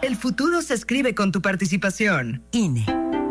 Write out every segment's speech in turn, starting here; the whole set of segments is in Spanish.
El futuro se escribe con tu participación. INE.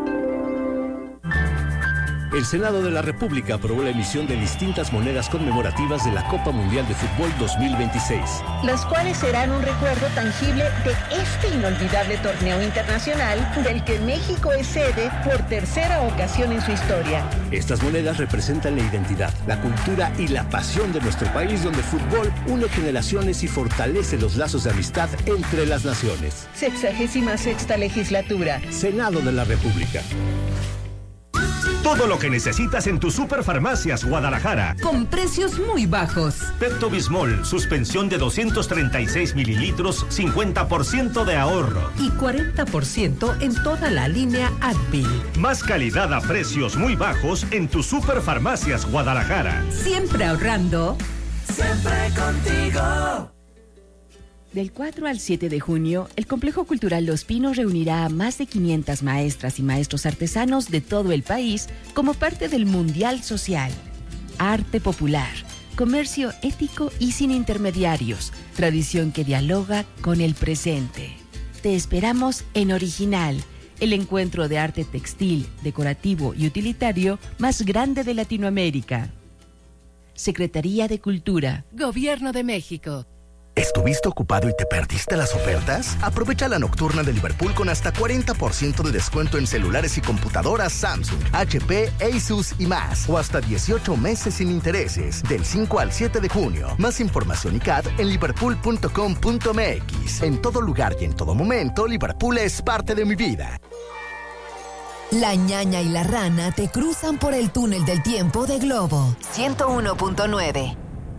El Senado de la República aprobó la emisión de distintas monedas conmemorativas de la Copa Mundial de Fútbol 2026. Las cuales serán un recuerdo tangible de este inolvidable torneo internacional del que México es sede por tercera ocasión en su historia. Estas monedas representan la identidad, la cultura y la pasión de nuestro país, donde el fútbol une generaciones y fortalece los lazos de amistad entre las naciones. 66ª legislatura. Senado de la República. Todo lo que necesitas en tu Superfarmacias Guadalajara. Con precios muy bajos. Pepto-Bismol, suspensión de 236 mililitros, 50% de ahorro. Y 40% en toda la línea Advil. Más calidad a precios muy bajos en tu Superfarmacias Guadalajara. Siempre ahorrando. Siempre contigo. Del 4 al 7 de junio, el Complejo Cultural Los Pinos reunirá a más de 500 maestras y maestros artesanos de todo el país como parte del Mundial Social. Arte popular, comercio ético y sin intermediarios, tradición que dialoga con el presente. Te esperamos en Original, el encuentro de arte textil, decorativo y utilitario más grande de Latinoamérica. Secretaría de Cultura. Gobierno de México. ¿Estuviste ocupado y te perdiste las ofertas? Aprovecha la nocturna de Liverpool con hasta 40% de descuento en celulares y computadoras Samsung, HP, Asus y más. O hasta 18 meses sin intereses, del 5 al 7 de junio. Más información y CAD en liverpool.com.mx. En todo lugar y en todo momento, Liverpool es parte de mi vida. La ñaña y la rana te cruzan por el túnel del tiempo de Globo 101.9.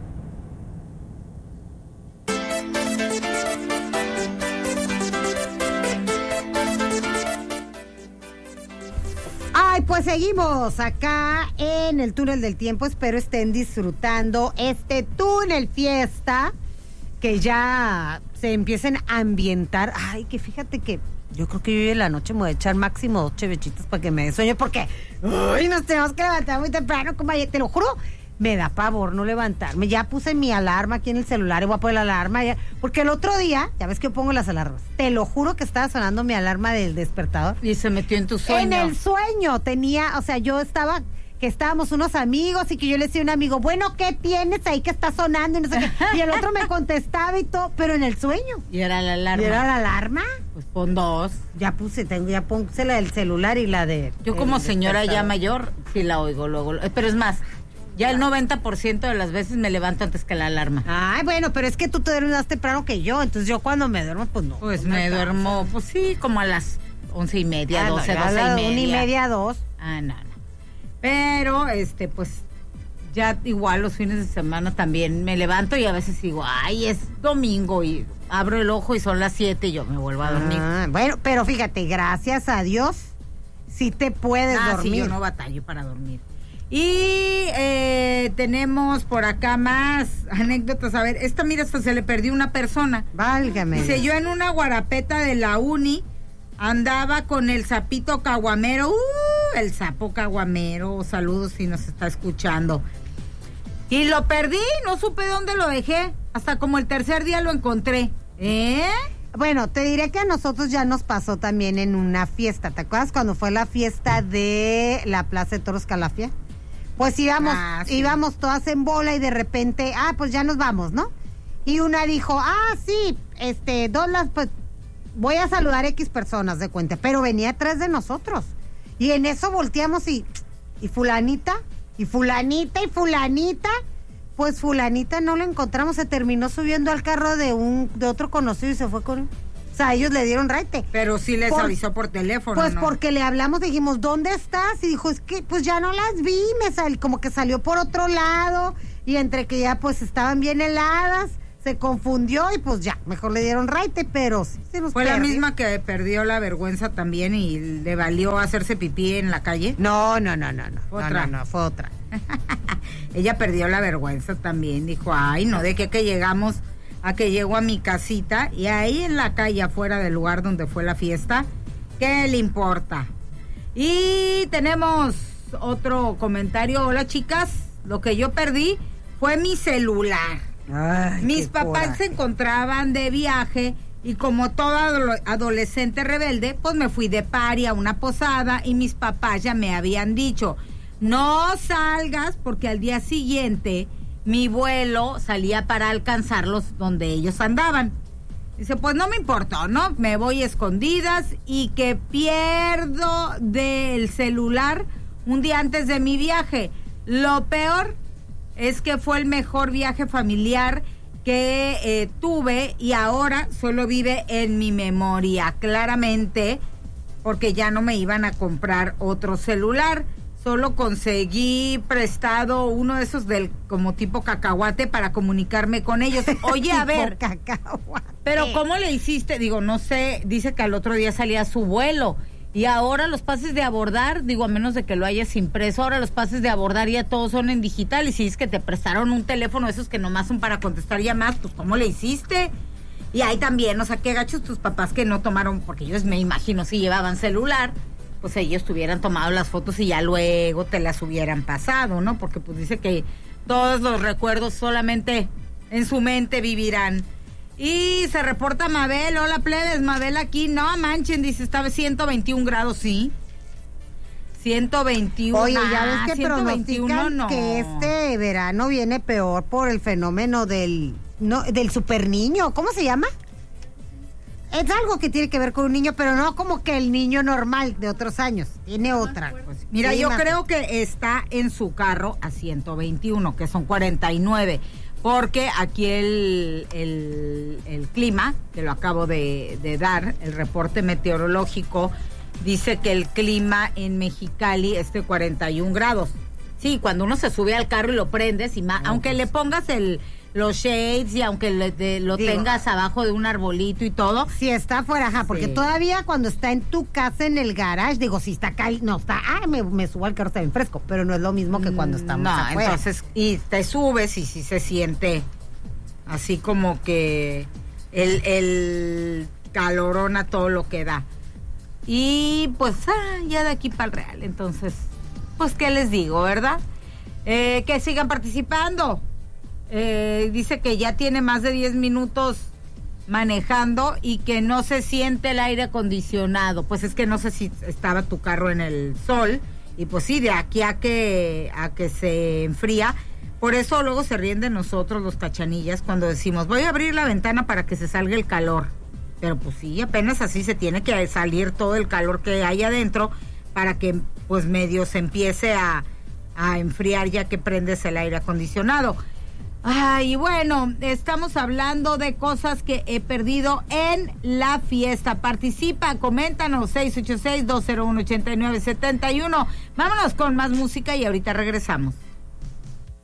Ay, pues seguimos acá en el túnel del tiempo. Espero estén disfrutando este túnel fiesta, que ya se empiecen a ambientar. Ay, que fíjate que yo creo que yo hoy en la noche me voy a echar máximo 2 chevechitas para que me dé sueño, porque ay, nos tenemos que levantar muy temprano, como ayer, te lo juro. Me da pavor no levantarme. Ya puse mi alarma aquí en el celular y voy a poner la alarma. Porque el otro día, ya ves que yo pongo las alarmas. Te lo juro que estaba sonando mi alarma del despertador. Y se metió en tu sueño. En el sueño tenía, o sea, estábamos unos amigos y que yo le decía a un amigo, bueno, ¿qué tienes ahí que está sonando? Y no sé qué. Y el otro me contestaba y todo, pero en el sueño. ¿Y era la alarma? ¿Y era la alarma? Pues pon 2. Ya puse la del celular y la de... Yo como señora ya mayor, sí la oigo luego. Pero es más... Ya el 90% de las veces me levanto antes que la alarma. Ay, bueno, pero es que tú te duermes más temprano que yo, entonces yo cuando me duermo, pues no. Pues me duermo, pues sí, como a las 11:30, 12, no, 12:30. 1:30, 2. No. Pero, pues, ya igual los fines de semana también me levanto y a veces digo, ay, es domingo y abro el ojo y son las 7 y yo me vuelvo a dormir. Bueno, pero fíjate, gracias a Dios, sí te puedes dormir. Sí, yo no batallo para dormir. Y tenemos por acá más anécdotas. A ver, esta mira, hasta se le perdió una persona. Válgame. Dice, yo en una guarapeta de la uni andaba con el sapito caguamero. El sapo caguamero. Saludos si nos está escuchando. Y lo perdí, no supe dónde lo dejé. Hasta como el tercer día lo encontré. Bueno, te diré que a nosotros ya nos pasó también en una fiesta. ¿Te acuerdas cuando fue la fiesta de la Plaza de Toros Calafia? Pues íbamos todas en bola y de repente, pues ya nos vamos, ¿no? Y una dijo, sí, pues voy a saludar a X personas, de cuenta, pero venía atrás de nosotros. Y en eso volteamos y fulanita, y fulanita, y fulanita, pues fulanita no la encontramos, se terminó subiendo al carro de otro conocido y se fue con él. O sea, ellos le dieron raite. Pero sí les avisó por teléfono, pues ¿no? Porque le hablamos, dijimos, ¿dónde estás? Y dijo, es que pues ya no las vi, como que salió por otro lado, y entre que ya pues estaban bien heladas, se confundió y pues ya, mejor le dieron raite, pero sí se nos ¿Fue la misma que perdió la vergüenza también y le valió hacerse pipí en la calle? No. ¿Otra? No, fue otra. Ella perdió la vergüenza también, dijo, ay, no, de qué que llegamos... a que llegó a mi casita y ahí en la calle afuera del lugar donde fue la fiesta, ¿qué le importa? Y tenemos otro comentario. Hola, chicas, lo que yo perdí fue mi celular. Ay, mis papás se encontraban de viaje Y como toda adolescente rebelde, pues me fui de party a una posada y mis papás ya me habían dicho, no salgas porque al día siguiente mi vuelo salía para alcanzarlos donde ellos andaban. Dice, pues no me importó, ¿no? Me voy escondidas y que pierdo del celular un día antes de mi viaje. Lo peor es que fue el mejor viaje familiar que tuve y ahora solo vive en mi memoria, claramente, porque ya no me iban a comprar otro celular. Solo conseguí prestado uno de esos del como tipo cacahuate para comunicarme con ellos. Oye, a ver, pero ¿cómo le hiciste? Digo, no sé, dice que al otro día salía su vuelo. Y ahora los pases de abordar, digo, a menos de que lo hayas impreso, ahora los pases de abordar ya todos son en digital. Y si es que te prestaron un teléfono, esos que nomás son para contestar llamadas, pues ¿cómo le hiciste? Y ahí también, o sea, qué gachos tus papás que no tomaron, porque ellos me imagino si llevaban celular, pues ellos tuvieran tomado las fotos y ya luego te las hubieran pasado, ¿no? Porque pues dice que todos los recuerdos solamente en su mente vivirán. Y se reporta Mabel, hola plebes, Mabel aquí, no manchen, dice, estaba 121 grados, sí. 121. Oye, ya ves que pronostican que este verano viene peor por el fenómeno del super niño, ¿cómo se llama? Es algo que tiene que ver con un niño, pero no como que el niño normal de otros años. Tiene otra. Pues, mira, yo creo que está en su carro a 121, que son 49. Porque aquí el clima, que lo acabo de dar, el reporte meteorológico, dice que el clima en Mexicali es de 41 grados. Sí, cuando uno se sube al carro y lo prendes, y aunque le pongas los shades y aunque lo tengas abajo de un arbolito y todo. Si está afuera, ajá, porque todavía cuando está en tu casa en el garage, digo, si está no está, me subo al carro, está bien fresco, pero no es lo mismo que cuando estamos afuera. Entonces, y te subes y sí se siente así como que el calorón a todo lo que da. Y pues, ya de aquí para el real, entonces, pues, ¿qué les digo, verdad? Que sigan participando. Dice que ya tiene más de 10 minutos manejando y que no se siente el aire acondicionado. Pues es que no sé si estaba tu carro en el sol y pues sí, de aquí a que se enfría. Por eso luego se ríen de nosotros los cachanillas cuando decimos voy a abrir la ventana para que se salga el calor. Pero pues sí, apenas así se tiene que salir todo el calor que hay adentro para que pues medio se empiece a enfriar ya que prendes el aire acondicionado. Ay, bueno, estamos hablando de cosas que he perdido en la fiesta. Participa, coméntanos, 686-201-8971. Vámonos con más música y ahorita regresamos.